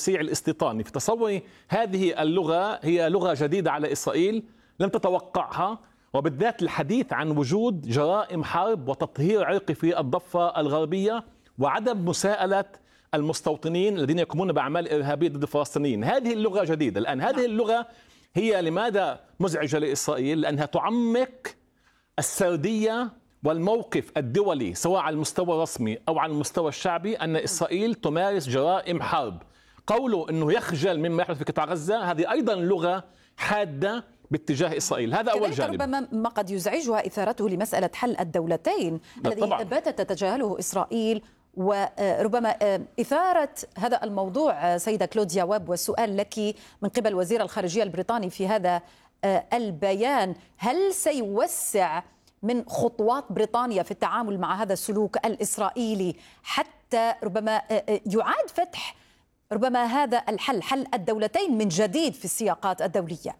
توسيع الاستيطان. في تصوري هذه اللغة هي لغة جديدة على إسرائيل لم تتوقعها، وبالذات الحديث عن وجود جرائم حرب وتطهير عرقي في الضفة الغربية وعدم مساءلة المستوطنين الذين يقومون بأعمال إرهابية ضد الفلسطينيين. هذه اللغة جديدة. الآن هذه اللغة هي لماذا مزعجة لإسرائيل؟ لأنها تعمق السردية والموقف الدولي سواء على المستوى الرسمي أو على المستوى الشعبي أن إسرائيل تمارس جرائم حرب. قوله أنه يخجل مما يحدث في قطاع غزة هذه أيضا لغة حادة باتجاه إسرائيل. هذا أول جانب. ربما ما قد يزعجها إثارته لمسألة حل الدولتين الذي باتت تتجاهله إسرائيل، وربما إثارة هذا الموضوع سيدة كلوديا ويب، والسؤال لك من قبل وزير الخارجية البريطاني في هذا البيان: هل سيوسع من خطوات بريطانيا في التعامل مع هذا السلوك الإسرائيلي حتى ربما يعاد فتح ربما هذا الحل، حل الدولتين من جديد في السياقات الدولية؟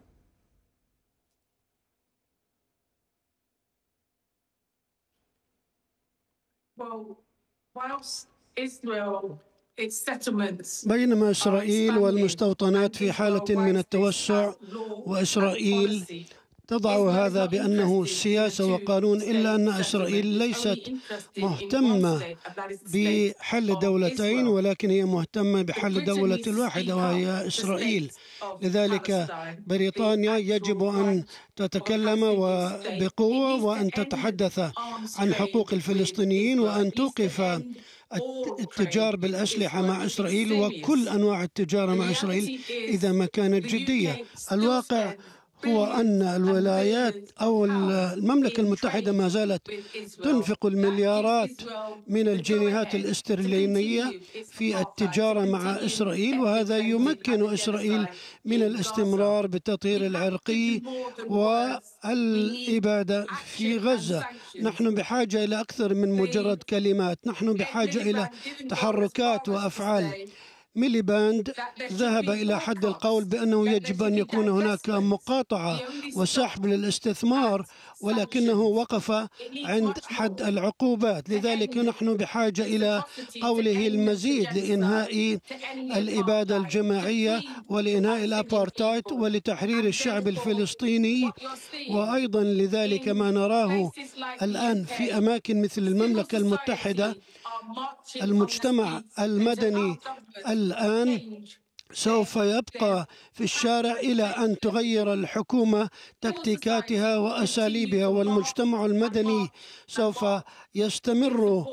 بينما إسرائيل والمستوطنات في حالة من التوسع، وإسرائيل تضع هذا بأنه سياسة وقانون، إلا أن إسرائيل ليست مهتمة بحل دولتين، ولكن هي مهتمة بحل دولة واحدة وهي إسرائيل. لذلك بريطانيا يجب أن تتكلم بقوة وأن تتحدث عن حقوق الفلسطينيين وأن توقف التجار بالأسلحة مع إسرائيل وكل أنواع التجارة مع إسرائيل إذا ما كانت جدية. الواقع هو أن الولايات أو المملكة المتحدة ما زالت تنفق المليارات من الجنيهات الاسترلينية في التجارة مع إسرائيل، وهذا يمكن إسرائيل من الاستمرار بالتطهير العرقي والإبادة في غزة. نحن بحاجة إلى أكثر من مجرد كلمات، نحن بحاجة إلى تحركات وأفعال. ميليباند ذهب إلى حد القول بأنه يجب أن يكون هناك مقاطعة وسحب للاستثمار، ولكنه وقف عند حد العقوبات. لذلك نحن بحاجة إلى قوله المزيد لإنهاء الإبادة الجماعية ولإنهاء الأبارتايد ولتحرير الشعب الفلسطيني. وأيضا لذلك ما نراه الآن في أماكن مثل المملكة المتحدة، المجتمع المدني الآن سوف يبقى في الشارع إلى أن تغير الحكومة تكتيكاتها وأساليبها، والمجتمع المدني سوف يستمر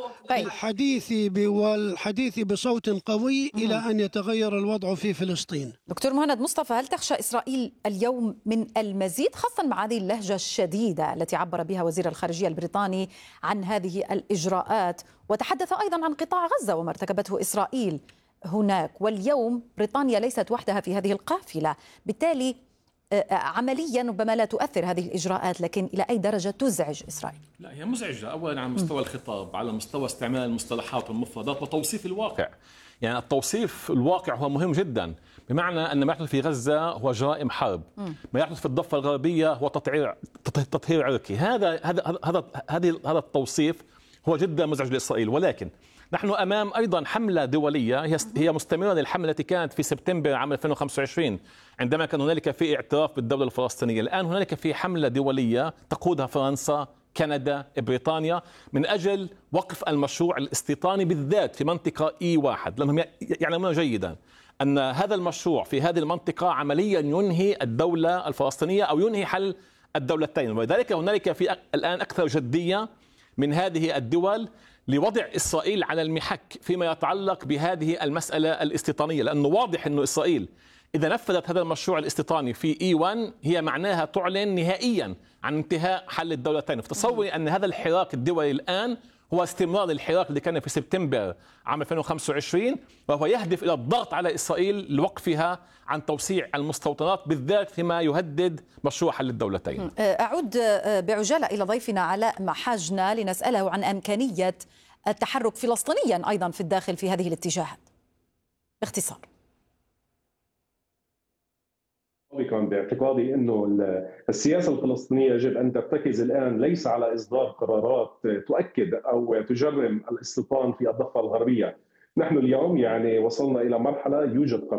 بالحديث بصوت قوي إلى أن يتغير الوضع في فلسطين. دكتور مهند مصطفى، هل تخشى إسرائيل اليوم من المزيد، خاصة مع هذه اللهجة الشديدة التي عبر بها وزير الخارجية البريطاني عن هذه الإجراءات، وتحدث أيضا عن قطاع غزة وما ارتكبته إسرائيل هناك؟ واليوم بريطانيا ليست وحدها في هذه القافلة، بالتالي عمليا ربما لا تؤثر هذه الإجراءات، لكن إلى أي درجة تزعج إسرائيل؟ لا، هي مزعجة أولا على مستوى الخطاب، على مستوى استعمال المصطلحات والمفردات وتوصيف الواقع. يعني التوصيف الواقع هو مهم جدا، بمعنى أن ما يحدث في غزة هو جرائم حرب، ما يحدث في الضفة الغربية هو تطهير عرقي. هذا التوصيف هو جدا مزعج لإسرائيل. ولكن نحن أمام أيضا حملة دولية هي مستمرة للحملة التي كانت في سبتمبر عام 2025 عندما كان هنالك في اعتراف بالدولة الفلسطينية. الآن هنالك في حملة دولية تقودها فرنسا، كندا، بريطانيا من أجل وقف المشروع الاستيطاني بالذات في منطقة E1، لأنهم يعلمون جيدا أن هذا المشروع في هذه المنطقة عمليا ينهي الدولة الفلسطينية أو ينهي حل الدولتين. ولذلك هنالك في الآن أكثر جدية من هذه الدول لوضع إسرائيل على المحك فيما يتعلق بهذه المسألة الاستيطانية، لأنه واضح أن إسرائيل إذا نفذت هذا المشروع الاستيطاني في E1 هي معناها تعلن نهائيا عن انتهاء حل الدولتين. فتصوري أن هذا الحراك الدولي الآن هو استمرار للحراك اللي كان في سبتمبر عام 2025، وهو يهدف إلى الضغط على إسرائيل لوقفها عن توسيع المستوطنات بالذات فيما يهدد مشروع حل الدولتين. أعود بعجالة إلى ضيفنا علاء محاجنا لنسأله عن إمكانية التحرك فلسطينيا أيضا في الداخل في هذه الاتجاهات باختصار. باعتقادي أنه السياسة الفلسطينية يجب أن ترتكز الآن ليس على إصدار قرارات تؤكد أو تجرم الاستيطان في الضفة الغربية. نحن اليوم وصلنا إلى مرحلة يوجد